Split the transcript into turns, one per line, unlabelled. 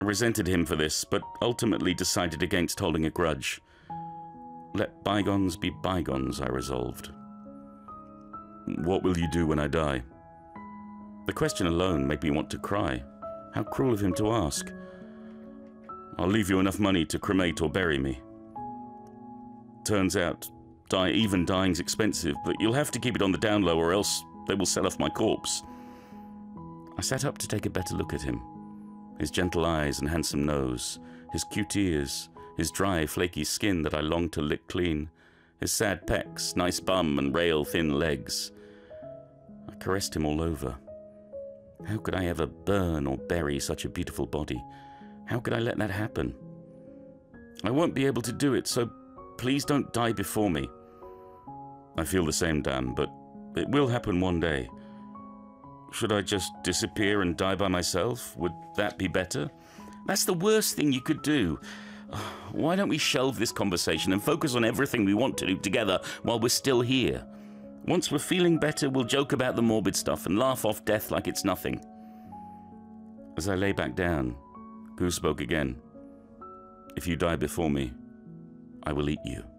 I resented him for this, but ultimately decided against holding a grudge. Let bygones be bygones, I resolved. What will you do when I die? The question alone made me want to cry. How cruel of him to ask. I'll leave you enough money to cremate or bury me. Turns out, even dying's expensive, but you'll have to keep it on the down low or else they will sell off my corpse. I sat up to take a better look at him. His gentle eyes and handsome nose, his cute ears, his dry, flaky skin that I longed to lick clean, his sad pecs, nice bum and rail-thin legs. I caressed him all over. How could I ever burn or bury such a beautiful body? How could I let that happen? I won't be able to do it, so please don't die before me. I feel the same, Dan, but it will happen one day. Should I just disappear and die by myself? Would that be better? That's the worst thing you could do. Why don't we shelve this conversation and focus on everything we want to do together while we're still here? Once we're feeling better, we'll joke about the morbid stuff and laugh off death like it's nothing. As I lay back down, Gu spoke again. If you die before me, I will eat you.